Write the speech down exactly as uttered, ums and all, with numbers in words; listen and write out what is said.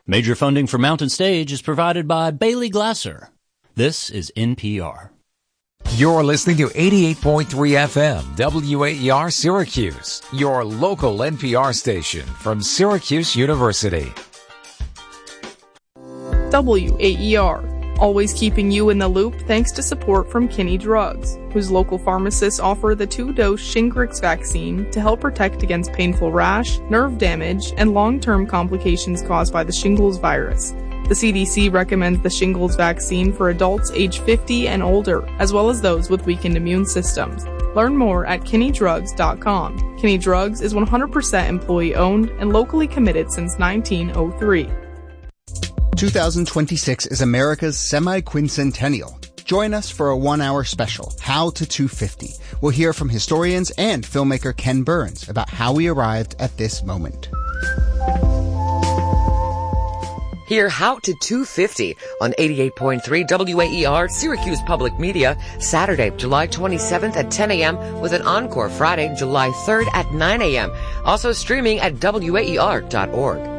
Major funding for Mountain Stage is provided by Bailey Glasser. This is N P R. You're listening to eighty-eight point three F M, W A E R Syracuse, your local N P R station from Syracuse University. W A E R, always keeping you in the loop thanks to support from Kinney Drugs, whose local pharmacists offer the two-dose Shingrix vaccine to help protect against painful rash, nerve damage, and long-term complications caused by the shingles virus. The C D C recommends the shingles vaccine for adults age fifty and older, as well as those with weakened immune systems. Learn more at kinney drugs dot com. Kinney Drugs is one hundred percent employee-owned and locally committed since nineteen oh three. twenty twenty-six is America's semi-quincentennial. Join us for a one-hour special, How to two fifty. We'll hear from historians and filmmaker Ken Burns about how we arrived at this moment. Hear How to two fifty on eighty-eight point three W A E R Syracuse Public Media, Saturday, July twenty-seventh at ten a.m. with an encore Friday, July third at nine a.m. Also streaming at W A E R dot org.